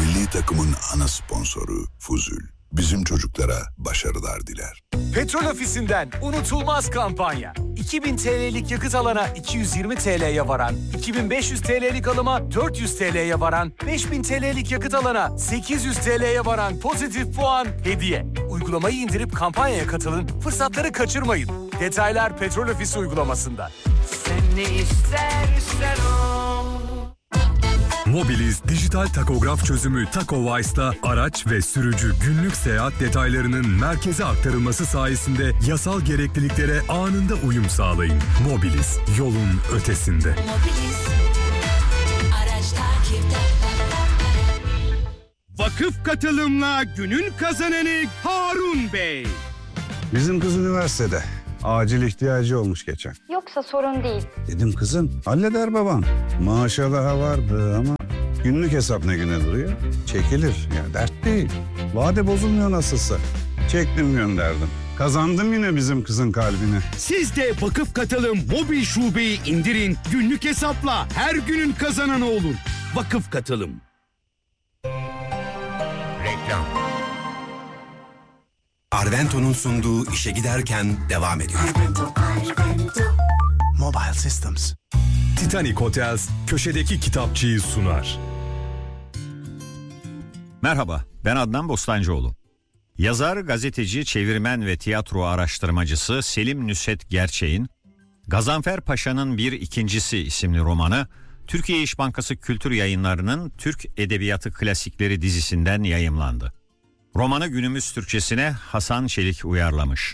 Milli takımın ana sponsoru Fuzul. Bizim çocuklara başarılar diler. Petrol Ofisi'nden unutulmaz kampanya. 2000 TL'lik yakıt alana 220 TL'ye varan, 2500 TL'lik alıma 400 TL'ye varan, 5000 TL'lik yakıt alana 800 TL'ye varan pozitif puan hediye. Uygulamayı indirip kampanyaya katılın, fırsatları kaçırmayın. Detaylar Petrol Ofisi uygulamasında. Sen ne istersen o. Mobiliz dijital takograf çözümü TacoWise'da araç ve sürücü günlük seyahat detaylarının merkeze aktarılması sayesinde yasal gerekliliklere anında uyum sağlayın. Mobiliz, yolun ötesinde. Mobiliz, araç takipte. Vakıf katılımla günün kazananı Harun Bey. Bizim kız üniversitede. Acil ihtiyacı olmuş geçen. Yoksa sorun değil. Dedim kızım halleder baban. Maaşa daha vardı ama günlük hesap ne güne duruyor? Çekilir ya, dert değil. Vade bozulmuyor nasılsa. Çektim gönderdim. Kazandım yine bizim kızın kalbini. Siz de Vakıf Katılım mobil şubeyi indirin. Günlük hesapla her günün kazananı olun. Vakıf Katılım. Reklam. Arvento'nun sunduğu işe giderken devam ediyor. Mobile Systems. Titanic Hotels köşedeki kitapçıyı sunar. Merhaba, ben Adnan Bostancıoğlu. Yazar, gazeteci, çevirmen ve tiyatro araştırmacısı Selim Nusret Gerçek'in Gazanfer Paşa'nın Bir İkincisi isimli romanı Türkiye İş Bankası Kültür Yayınları'nın Türk Edebiyatı Klasikleri dizisinden yayımlandı. Romanı günümüz Türkçesine Hasan Çelik uyarlamış.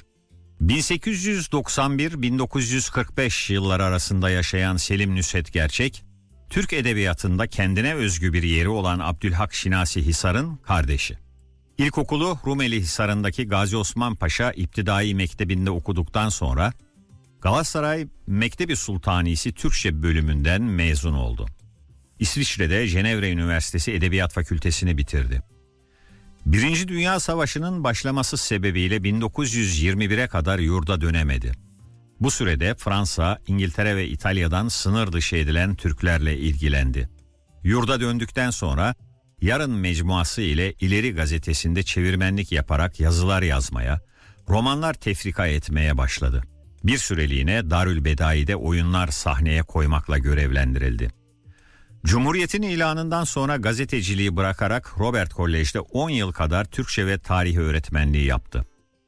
1891-1945 yılları arasında yaşayan Selim Nusret Gerçek, Türk edebiyatında kendine özgü bir yeri olan Abdülhak Şinasi Hisar'ın kardeşi. İlkokulu Rumeli Hisarı'ndaki Gazi Osman Paşa İptidai Mektebi'nde okuduktan sonra Galatasaray Mektebi Sultanisi Türkçe bölümünden mezun oldu. İsviçre'de Cenevre Üniversitesi Edebiyat Fakültesini bitirdi. Birinci Dünya Savaşı'nın başlaması sebebiyle 1921'e kadar yurda dönemedi. Bu sürede Fransa, İngiltere ve İtalya'dan sınır dışı edilen Türklerle ilgilendi. Yurda döndükten sonra Yarın Mecmuası ile İleri Gazetesi'nde çevirmenlik yaparak yazılar yazmaya, romanlar tefrika etmeye başladı. Bir süreliğine Darülbedai'de oyunlar sahneye koymakla görevlendirildi. Cumhuriyet'in ilanından sonra gazeteciliği bırakarak Robert Kolej'de 10 yıl kadar Türkçe ve tarih öğretmenliği yaptı.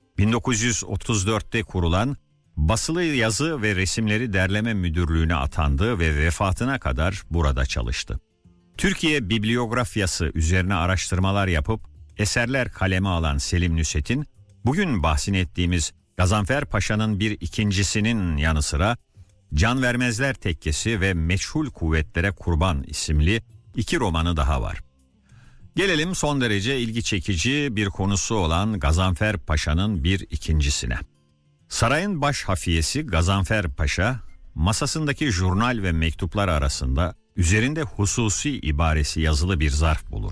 1934'te kurulan Basılı Yazı ve Resimleri Derleme Müdürlüğü'ne atandı ve vefatına kadar burada çalıştı. Türkiye bibliografyası üzerine araştırmalar yapıp eserler kaleme alan Selim Nusret'in bugün bahsini ettiğimiz Gazanfer Paşa'nın Bir İkincisinin yanı sıra Can Vermezler Tekkesi ve Meçhul Kuvvetlere Kurban isimli 2 romanı daha var. Gelelim son derece ilgi çekici bir konusu olan Gazanfer Paşa'nın Bir İkincisine. Sarayın baş hafiyesi Gazanfer Paşa, masasındaki jurnal ve mektuplar arasında üzerinde hususi ibaresi yazılı bir zarf bulur.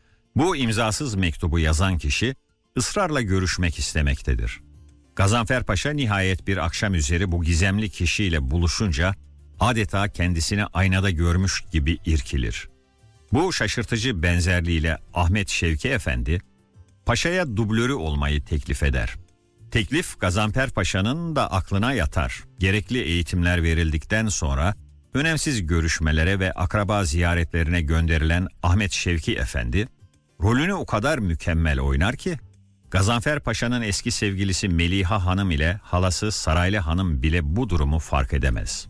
Bu imzasız mektubu yazan kişi ısrarla görüşmek istemektedir. Gazanfer Paşa nihayet bir akşam üzeri bu gizemli kişiyle buluşunca adeta kendisini aynada görmüş gibi irkilir. Bu şaşırtıcı benzerliğiyle Ahmet Şevki Efendi Paşa'ya dublörü olmayı teklif eder. Teklif Gazanfer Paşa'nın da aklına yatar. Gerekli eğitimler verildikten sonra önemsiz görüşmelere ve akraba ziyaretlerine gönderilen Ahmet Şevki Efendi rolünü o kadar mükemmel oynar ki Gazanfer Paşa'nın eski sevgilisi Meliha Hanım ile halası Saraylı Hanım bile bu durumu fark edemez.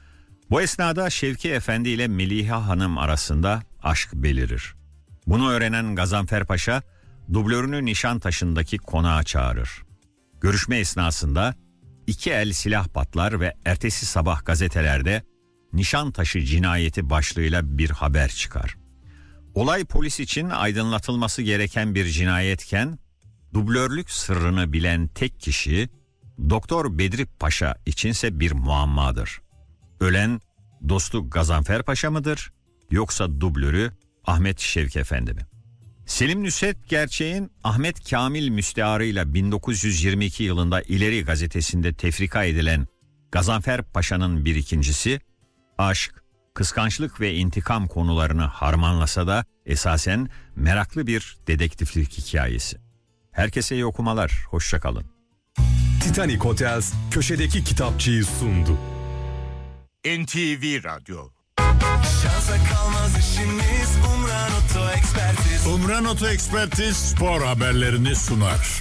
Bu esnada Şevki Efendi ile Meliha Hanım arasında aşk belirir. Bunu öğrenen Gazanfer Paşa dublörünü Nişantaşı'ndaki konağa çağırır. Görüşme esnasında 2 el silah patlar ve ertesi sabah gazetelerde Nişantaşı cinayeti başlığıyla bir haber çıkar. Olay polis için aydınlatılması gereken bir cinayetken dublörlük sırrını bilen tek kişi Doktor Bedri Paşa içinse bir muammadır. Ölen dostu Gazanfer Paşa mıdır yoksa dublörü Ahmet Şevki Efendi mi? Selim Nusret Gerçek'in Ahmet Kamil müstearıyla 1922 yılında İleri Gazetesi'nde tefrika edilen Gazanfer Paşa'nın Bir İkincisi, aşk, kıskançlık ve intikam konularını harmanlasa da esasen meraklı bir dedektiflik hikayesi. Herkese iyi okumalar, hoşça kalın. Titanic Hotels köşedeki kitapçıyı sundu. NTV Radyo. Şansa kalmaz işimiz Umran Oto Ekspertiz. Umran Oto Ekspertiz spor haberlerini sunar.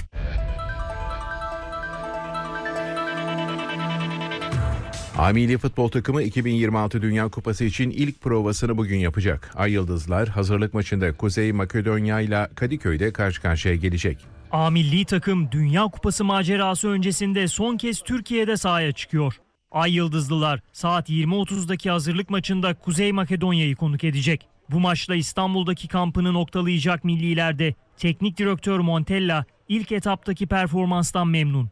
A-Milli futbol takımı 2026 Dünya Kupası için ilk provasını bugün yapacak. Ay Yıldızlar hazırlık maçında Kuzey Makedonya ile Kadıköy'de karşı karşıya gelecek. A-Milli takım Dünya Kupası macerası öncesinde son kez Türkiye'de sahaya çıkıyor. Ay Yıldızlılar saat 20.30'daki hazırlık maçında Kuzey Makedonya'yı konuk edecek. Bu maçla İstanbul'daki kampını noktalayacak millilerde teknik direktör Montella ilk etaptaki performanstan memnun.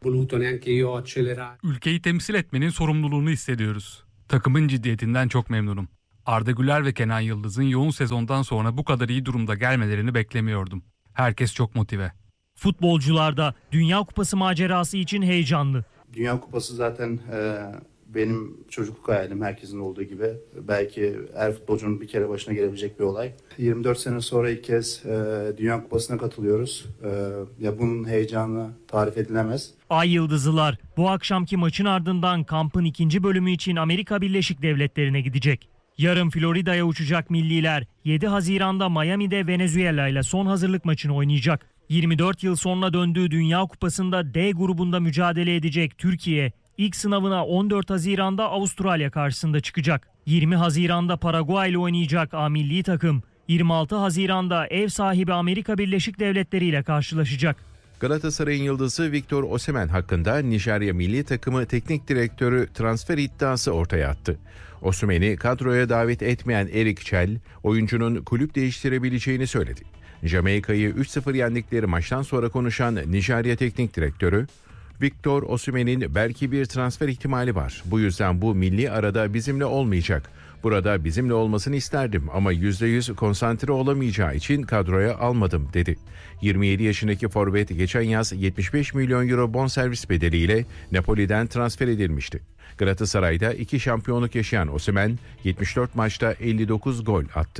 Ülkeyi temsil etmenin sorumluluğunu hissediyoruz. Takımın ciddiyetinden çok memnunum. Arda Güler ve Kenan Yıldız'ın yoğun sezondan sonra bu kadar iyi durumda gelmelerini beklemiyordum. Herkes çok motive. Futbolcular da Dünya Kupası macerası için heyecanlı. Dünya Kupası zaten benim çocukluk hayalim, herkesin olduğu gibi. Belki her futbolcunun bir kere başına gelebilecek bir olay. 24 sene sonra ilk kez Dünya Kupası'na katılıyoruz. Ya bunun heyecanı tarif edilemez. Ay Yıldızlılar bu akşamki maçın ardından kampın ikinci bölümü için Amerika Birleşik Devletleri'ne gidecek. Yarın Florida'ya uçacak milliler 7 Haziran'da Miami'de Venezuela ile son hazırlık maçını oynayacak. 24 yıl sonra döndüğü Dünya Kupası'nda D grubunda mücadele edecek Türkiye, ilk sınavına 14 Haziran'da Avustralya karşısında çıkacak. 20 Haziran'da Paraguay ile oynayacak A-Milli takım, 26 Haziran'da ev sahibi Amerika Birleşik Devletleri ile karşılaşacak. Galatasaray'ın yıldızı Victor Osimhen hakkında Nijerya milli takımı teknik direktörü transfer iddiası ortaya attı. Osimhen'i kadroya davet etmeyen Eric Chell, oyuncunun kulüp değiştirebileceğini söyledi. Jamaika'yı 3-0 yendikleri maçtan sonra konuşan Nijerya teknik direktörü, Victor Osimhen'in belki bir transfer ihtimali var. Bu yüzden bu milli arada bizimle olmayacak. Burada bizimle olmasını isterdim ama %100 konsantre olamayacağı için kadroya almadım dedi. 27 yaşındaki forvet geçen yaz 75 milyon euro bonservis bedeliyle Napoli'den transfer edilmişti. Galatasaray'da 2 şampiyonluk yaşayan Osimhen 74 maçta 59 gol attı.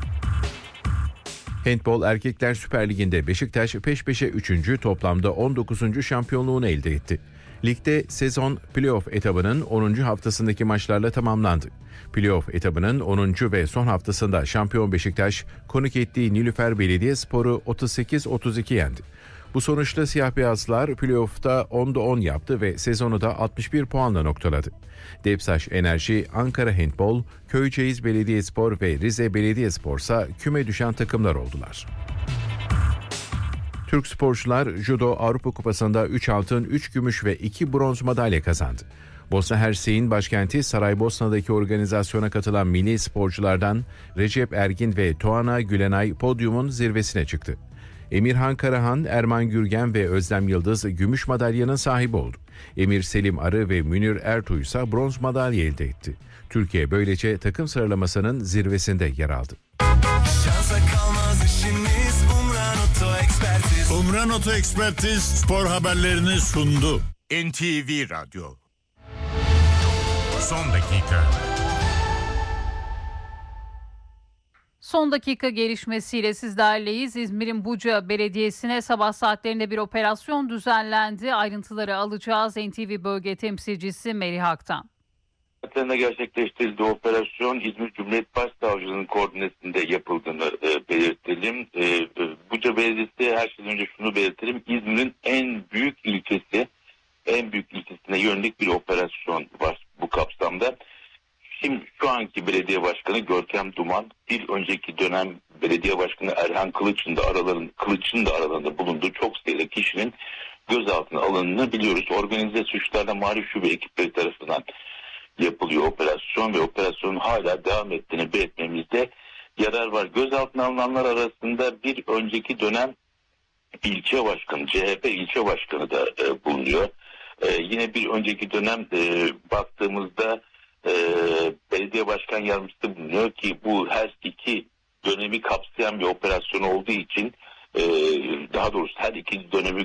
Handbol Erkekler Süper Ligi'nde Beşiktaş peş peşe 3. toplamda 19. şampiyonluğunu elde etti. Ligde sezon playoff etabının 10. haftasındaki maçlarla tamamlandı. Playoff etabının 10. ve son haftasında şampiyon Beşiktaş konuk ettiği Nilüfer Belediyespor'u 38-32 yendi. Bu sonuçta siyah beyazlar playoff'ta 10'da 10 yaptı ve sezonu da 61 puanla noktaladı. Depsaş Enerji, Ankara Handbol, Köyceğiz Belediyespor ve Rize Belediyespor ise küme düşen takımlar oldular. Türk sporcular Judo Avrupa Kupası'nda 3 altın, 3 gümüş ve 2 bronz madalya kazandı. Bosna Hersek'in başkenti Saraybosna'daki organizasyona katılan milli sporculardan Recep Ergin ve Tuana Gülenay podyumun zirvesine çıktı. Emirhan Karahan, Erman Gürgen ve Özlem Yıldız gümüş madalyanın sahibi oldu. Emir Selim Arı ve Münir Ertuğ ise bronz madalya elde etti. Türkiye böylece takım sıralamasının zirvesinde yer aldı. Şansa kalmaz işimiz Umran Oto Ekspertiz. Umran Oto Ekspertiz spor haberlerini sundu. NTV Radyo. Son dakika. Son dakika gelişmesiyle sizlerleyiz. İzmir'in Buca Belediyesi'ne sabah saatlerinde bir operasyon düzenlendi. Ayrıntıları alacağız NTV Bölge Temsilcisi Melih Ak'tan. Saatlerinde gerçekleştirildiği operasyon İzmir Cumhuriyet Başsavcılığı'nın koordinesinde yapıldığını belirtelim. Buca Belediyesi, her şeyden önce şunu belirtelim. İzmir'in en büyük ilçesine yönelik bir operasyon var bu kapsamda. Şimdi şu anki belediye başkanı Görkem Duman, bir önceki dönem belediye başkanı Erhan Kılıç'ın da aralarında bulunduğu çok sayıda kişinin gözaltına alındığını biliyoruz. Organize suçlarla Mali Şube ekipleri tarafından yapılıyor operasyon ve operasyonun hala devam ettiğini belirtmemizde yarar var. Gözaltına alınanlar arasında bir önceki dönem ilçe başkanı, CHP ilçe başkanı da bulunuyor. Yine bir önceki dönem baktığımızda belediye başkan yardımcısı bulunuyor ki bu her iki dönemi kapsayan bir operasyon olduğu için daha doğrusu her iki dönemi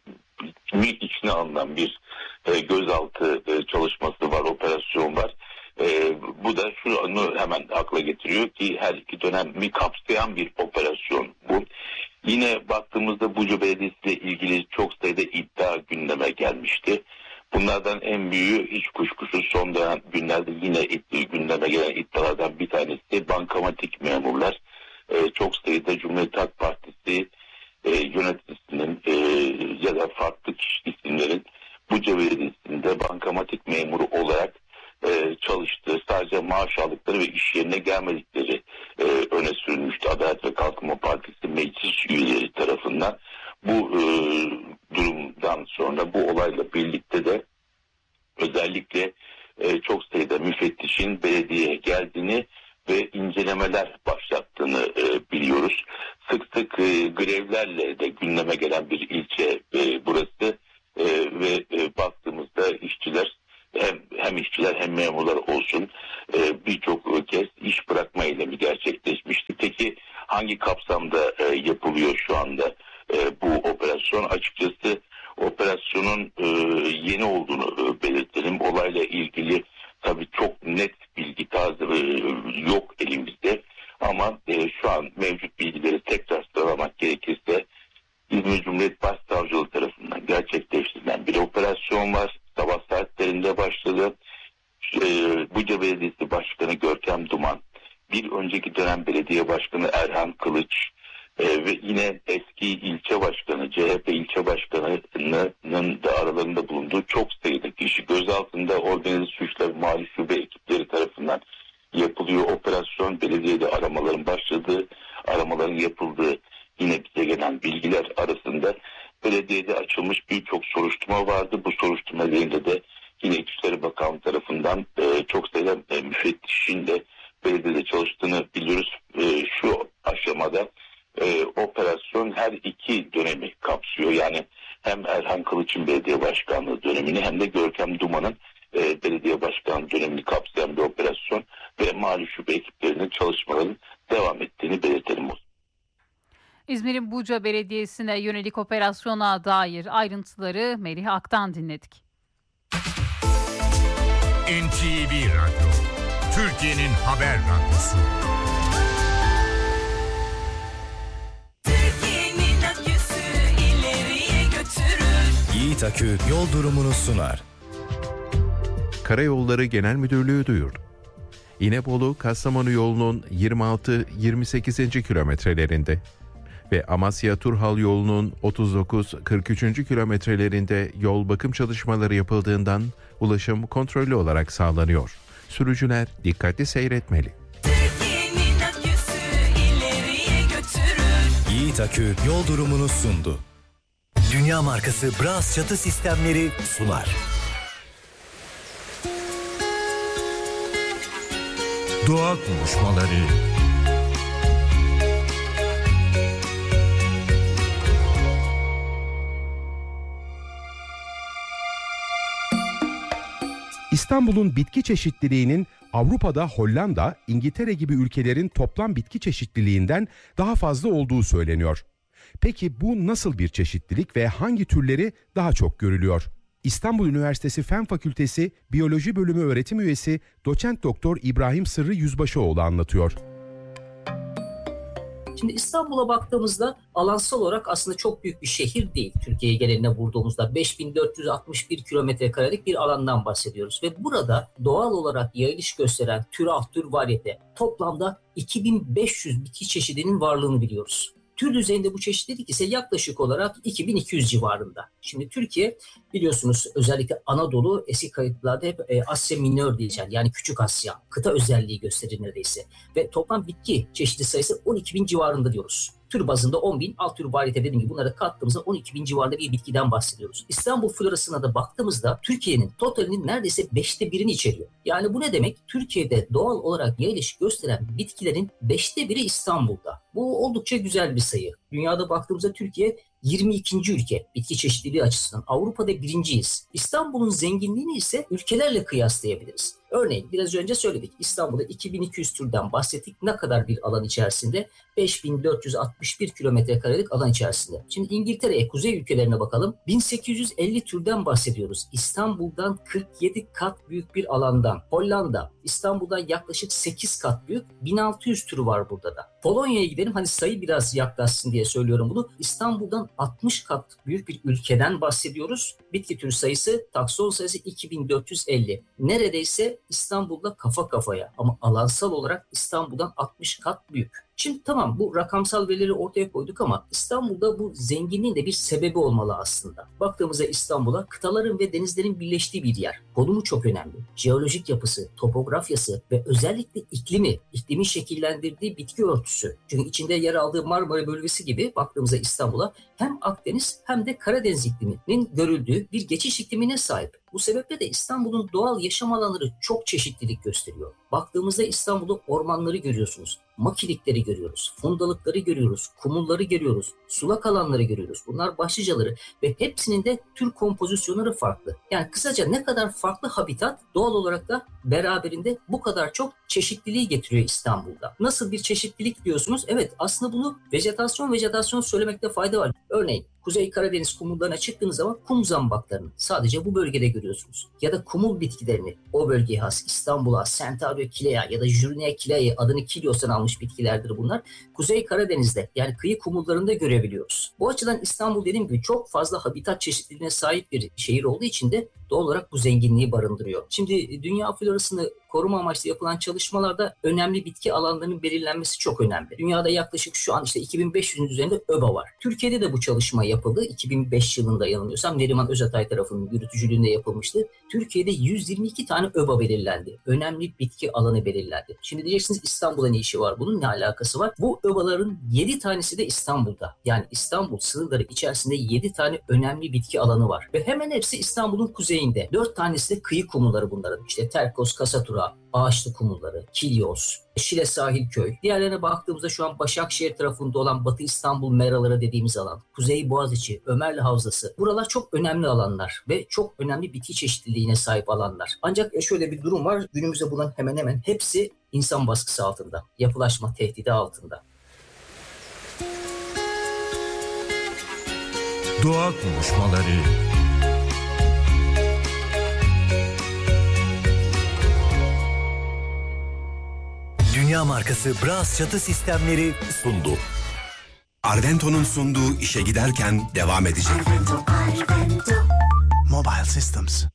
içine alınan bir gözaltı çalışması var, operasyon var. Bu da şunu hemen akla getiriyor ki her iki dönemi kapsayan bir operasyon bu. Yine baktığımızda Buca Belediyesi ile ilgili çok sayıda iddia gündeme gelmişti. Bunlardan en büyüğü hiç kuşkusuz son dönem günlerde yine gündeme gelen iddialardan bir tanesi bankamatik memurlar. Çok sayıda Cumhuriyet Halk Partisi yöneticisinin ya da farklı isimlerin Buca Belediyesi'nde bankamatik memuru olarak çalıştığı, sadece maaş aldıkları ve iş yerine gelmedikleri öne sürülmüştü Adalet ve Kalkınma Partisi meclis üyeleri tarafından. Bu durumdan sonra bu olayla birlikte de özellikle çok sayıda müfettişin belediyeye geldiğini ve incelemeler başlattığını biliyoruz. Sık sık grevlerle de gündeme gelen bir ilçe burası ve baktığımızda işçiler hem işçiler hem memurlar olsun birçok kez iş bırakma eylemi gerçekleşmişti. Peki hangi kapsamda yapılıyor şu anda bu operasyon? Açıkçası operasyonun yeni olduğunu belirtelim. Olayla ilgili tabii çok net bilgi yok elimizde ama şu an mevcut bilgileri tekrar sıralamak gerekirse İzmir Cumhuriyet Başsavcılığı tarafından gerçekleştirilen bir operasyon var. Sabah saatlerinde başladı. Buca Belediyesi Başkanı Görkem Duman, bir önceki dönem belediye başkanı Erhan Kılıç ve yine eski ilçe başkanı, CHP ilçe başkanının da aralarında bulunduğu çok sayıda kişi gözaltında organize suçlar mali şube ekipleri tarafından yapılıyor. Operasyon belediyede aramaların yapıldığı yine bize gelen bilgiler arasında belediyede açılmış birçok soruşturma vardı. Bu soruşturmalarında da yine İçişleri Bakanlığı tarafından çok sayıda müfettişin de belediyede çalıştığını biliyoruz. Şu aşamada operasyon her iki dönemi kapsıyor. Yani hem Erhan Kılıç'ın belediye başkanlığı dönemini hem de Görkem Duman'ın belediye başkanlığı dönemini kapsayan bir operasyon ve mali şube ekiplerinin çalışmalarının devam ettiğini belirtelim. İzmir'in Buca Belediyesi'ne yönelik operasyona dair ayrıntıları Melih Ak'tan dinledik. NTV Radyo, Türkiye'nin haber radyosu. Türkiye'nin aküsü ileriye götürür. Yiğit Akü yol durumunu sunar. Karayolları Genel Müdürlüğü duyurdu. İnebolu-Kastamonu yolunun 26-28. kilometrelerinde ve Amasya-Turhal yolunun 39-43. kilometrelerinde yol bakım çalışmaları yapıldığından ulaşım kontrollü olarak sağlanıyor. Sürücüler dikkatli seyretmeli. Türkiye'nin aküsü ileriye götürür. Yiğit Akü yol durumunu sundu. Dünya markası Bras çatı sistemleri sunar. Doğa konuşmaları. İstanbul'un bitki çeşitliliğinin Avrupa'da Hollanda, İngiltere gibi ülkelerin toplam bitki çeşitliliğinden daha fazla olduğu söyleniyor. Peki bu nasıl bir çeşitlilik ve hangi türleri daha çok görülüyor? İstanbul Üniversitesi Fen Fakültesi Biyoloji Bölümü öğretim üyesi Doçent Doktor İbrahim Sırrı Yüzbaşıoğlu anlatıyor. Şimdi İstanbul'a baktığımızda alansal olarak aslında çok büyük bir şehir değil. Türkiye geneline vurduğumuzda 5461 kilometre karelik bir alandan bahsediyoruz. Ve burada doğal olarak yayılış gösteren tür varyete toplamda 2500 bitki çeşidinin varlığını biliyoruz. Tür düzeyinde bu çeşitlilik ise yaklaşık olarak 2200 civarında. Şimdi Türkiye biliyorsunuz özellikle Anadolu eski kayıtlarda hep Asya Minör diyeceğiz. Yani Küçük Asya, kıta özelliği gösterir neredeyse. Ve toplam bitki çeşidi sayısı 12.000 civarında diyoruz. Tür bazında 10.000, alt tür variyete dediğim gibi bunları kattığımızda 12.000 civarında bir bitkiden bahsediyoruz. İstanbul florasına da baktığımızda Türkiye'nin totalinin neredeyse 1/5'ini içeriyor. Yani bu ne demek? Türkiye'de doğal olarak yayılış gösteren bitkilerin 1/5'i İstanbul'da. Bu oldukça güzel bir sayı. Dünyada baktığımızda Türkiye 22. ülke bitki çeşitliliği açısından. Avrupa'da birinciyiz. İstanbul'un zenginliğini ise ülkelerle kıyaslayabiliriz. Örneğin biraz önce söyledik. İstanbul'da 2200 türden bahsettik. Ne kadar bir alan içerisinde? 5461 kilometre karelik alan içerisinde. Şimdi İngiltere'ye, kuzey ülkelerine bakalım. 1850 türden bahsediyoruz. İstanbul'dan 47 kat büyük bir alandan. Hollanda, İstanbul'dan yaklaşık 8 kat büyük. 1600 türü var burada da. Polonya'ya gidelim. Hani sayı biraz yaklaşsın diye söylüyorum bunu. İstanbul'dan 60 kat büyük bir ülkeden bahsediyoruz. Bitki türü sayısı, takson sayısı 2450. Neredeyse İstanbul'da kafa kafaya ama alansal olarak İstanbul'dan 60 kat büyük. Şimdi tamam, bu rakamsal verileri ortaya koyduk ama İstanbul'da bu zenginliğin de bir sebebi olmalı aslında. Baktığımızda İstanbul'a kıtaların ve denizlerin birleştiği bir yer. Konumu çok önemli. Jeolojik yapısı, topografyası ve özellikle iklimin şekillendirdiği bitki örtüsü. Çünkü içinde yer aldığı Marmara bölgesi gibi baktığımızda İstanbul'a hem Akdeniz hem de Karadeniz ikliminin görüldüğü bir geçiş iklimine sahip. Bu sebeple de İstanbul'un doğal yaşam alanları çok çeşitlilik gösteriyor. Baktığımızda İstanbul'da ormanları görüyorsunuz, makilikleri görüyoruz, fundalıkları görüyoruz, kumulları görüyoruz, sulak alanları görüyoruz. Bunlar başlıcaları ve hepsinin de tür kompozisyonları farklı. Yani kısaca ne kadar farklı habitat doğal olarak da beraberinde bu kadar çok çeşitliliği getiriyor İstanbul'da. Nasıl bir çeşitlilik diyorsunuz? Evet, aslında bunu vejetasyon söylemekte fayda var. Örneğin Kuzey Karadeniz kumullarına çıktığınız zaman kum zambaklarını sadece bu bölgede görüyorsunuz. Ya da kumul bitkilerini o bölgeye has, İstanbul'a, Centauro Kilea ya da Jurnea Kileae adını Kilios'tan almış bitkilerdir bunlar. Kuzey Karadeniz'de yani kıyı kumullarında görebiliyoruz. Bu açıdan İstanbul dediğim gibi çok fazla habitat çeşitliliğine sahip bir şehir olduğu için de doğal olarak bu zenginliği barındırıyor. Şimdi dünya florasını koruma amaçlı yapılan çalışmalarda önemli bitki alanlarının belirlenmesi çok önemli. Dünyada yaklaşık şu an 2500'ün üzerinde ÖBA var. Türkiye'de de bu çalışma yapıldı. 2005 yılında yanılmıyorsam Neriman Özatay tarafının yürütücülüğünde yapılmıştı. Türkiye'de 122 tane ÖBA belirlendi. Önemli bitki alanı belirlendi. Şimdi diyeceksiniz İstanbul'a ne işi var? Bunun ne alakası var? Bu ÖBA'ların 7 tanesi de İstanbul'da. Yani İstanbul sınırları içerisinde 7 tane önemli bitki alanı var. Ve hemen hepsi İstanbul'un kuzeyinde. 4 tanesi de kıyı kumulları bunların. Terkos, Kasatura, Ağaçlı kumulları, Kilyos, Şile Sahilköy. Diğerlerine baktığımızda şu an Başakşehir tarafında olan Batı İstanbul meraları dediğimiz alan, Kuzey Boğaziçi, Ömerli Havzası. Buralar çok önemli alanlar ve çok önemli bitki çeşitliliğine sahip alanlar. Ancak şöyle bir durum var. Günümüzde bunların hemen hemen hepsi insan baskısı altında, yapılaşma tehdidi altında. Doğa konuşmaları. Dünya markası Bras çatı sistemleri sundu. Arvento'nun sunduğu işe giderken devam edecek. Mobile Systems.